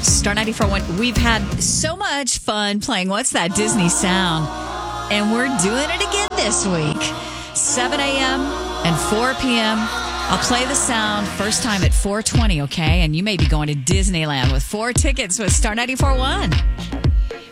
Star 94.1. We've had so much fun playing What's That Disney Sound? And we're doing it again this week. 7 a.m. and 4 p.m. I'll play the sound first time at 4:20, okay? And you may be going to Disneyland with 4 tickets with Star 94.1.